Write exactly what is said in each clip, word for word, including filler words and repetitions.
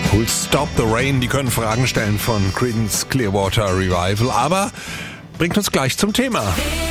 Who'll Stop the Rain, die können Fragen stellen von Creedence Clearwater Revival, aber bringt uns gleich zum Thema.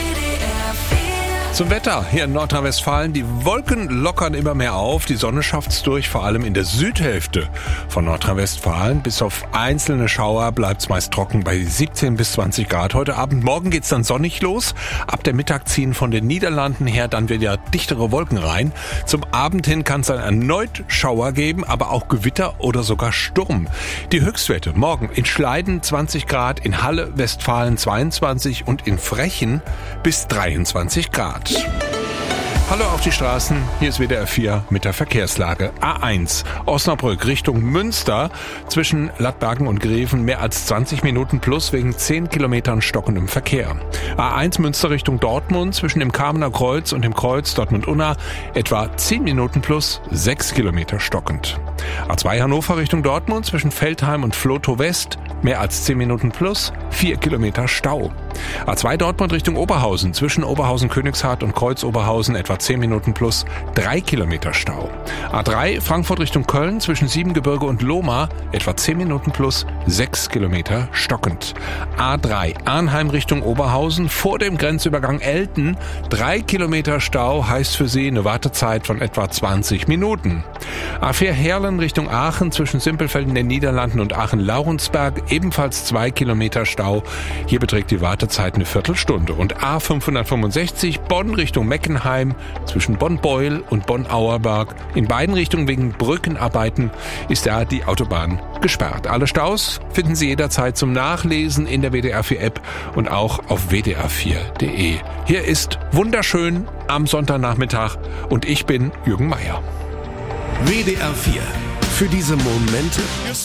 Zum Wetter hier in Nordrhein-Westfalen. Die Wolken lockern immer mehr auf. Die Sonne schafft's durch, vor allem in der Südhälfte von Nordrhein-Westfalen. Bis auf einzelne Schauer bleibt's meist trocken bei siebzehn bis zwanzig Grad. Heute Abend, morgen geht's dann sonnig los. Ab der Mittag ziehen von den Niederlanden her dann wieder dichtere Wolken rein. Zum Abend hin kann es dann erneut Schauer geben, aber auch Gewitter oder sogar Sturm. Die Höchstwerte morgen in Schleiden zwanzig Grad, in Halle, Westfalen zweiundzwanzig und in Frechen bis dreiundzwanzig Grad. Hallo auf die Straßen, hier ist W D R vier mit der Verkehrslage. A eins, Osnabrück Richtung Münster, zwischen Lattbergen und Greven mehr als zwanzig Minuten plus wegen zehn Kilometern stockendem Verkehr. A eins Münster Richtung Dortmund, zwischen dem Kamener Kreuz und dem Kreuz Dortmund-Unna etwa zehn Minuten plus sechs Kilometer stockend. A zwei Hannover Richtung Dortmund, zwischen Feldheim und Flotow West mehr als zehn Minuten plus vier Kilometer Stau. A zwei Dortmund Richtung Oberhausen, zwischen Oberhausen-Königshardt und Kreuz-Oberhausen etwa zehn Minuten plus drei Kilometer Stau. A drei Frankfurt Richtung Köln, zwischen Siebengebirge und Lohmar etwa zehn Minuten plus sechs Kilometer stockend. A drei Arnheim Richtung Oberhausen, vor dem Grenzübergang Elten drei Kilometer Stau, heißt für Sie eine Wartezeit von etwa zwanzig Minuten. A vier Heerlen Richtung Aachen, zwischen Simpelfeld in den Niederlanden und Aachen-Laurensberg ebenfalls zwei Kilometer Stau. Hier beträgt die Wartezeit eine Viertelstunde. Und A fünfhundertfünfundsechzig Bonn Richtung Meckenheim, zwischen Bonn-Beuel und Bonn-Auerberg. In beiden Richtungen wegen Brückenarbeiten ist da die Autobahn gesperrt. Alle Staus finden Sie jederzeit zum Nachlesen in der W D R vier App und auch auf w d r vier punkt d e. Hier ist wunderschön am Sonntagnachmittag und ich bin Jürgen Meier. W D R vier. Für diese Momente,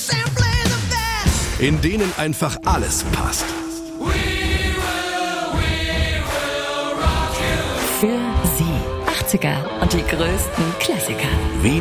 in denen einfach alles passt. Für Sie achtziger und die größten Klassiker. W